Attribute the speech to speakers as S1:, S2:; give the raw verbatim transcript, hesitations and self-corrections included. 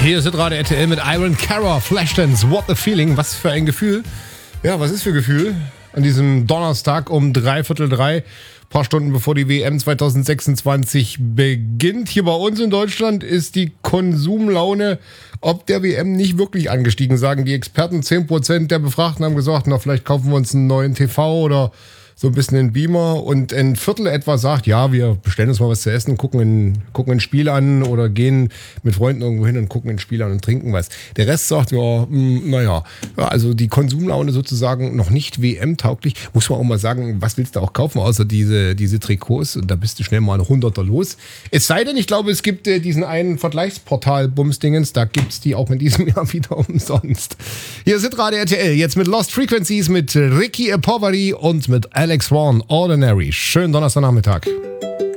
S1: Hier ist gerade R T L mit Iron Cara, Flashdance, What the Feeling. Was für ein Gefühl. Ja, was ist für Gefühl? An diesem Donnerstag um dreiviertel drei, paar Stunden bevor die W M zwanzig sechsundzwanzig beginnt. Hier bei uns in Deutschland ist die Konsumlaune ob der W M nicht wirklich angestiegen, sagen die Experten. zehn Prozent der Befragten haben gesagt, na, vielleicht kaufen wir uns einen neuen T V oder so ein bisschen einen Beamer, und ein Viertel etwa sagt, ja, wir bestellen uns mal was zu essen, gucken ein, gucken ein Spiel an oder gehen mit Freunden irgendwo hin und gucken ein Spiel an und trinken was. Der Rest sagt, ja, mh, naja, ja, also die Konsumlaune sozusagen noch nicht W M-tauglich. Muss man auch mal sagen, was willst du auch kaufen, außer diese, diese Trikots? Und da bist du schnell mal ein Hunderter los. Es sei denn, ich glaube, es gibt äh, diesen einen Vergleichsportal-Bumsdingens, da gibt's die auch in diesem Jahr wieder umsonst. Hier sind gerade R T L, jetzt mit Lost Frequencies, mit Ricky Apoveri und mit Alex Warren, Ordinary. Schönen Donnerstagnachmittag.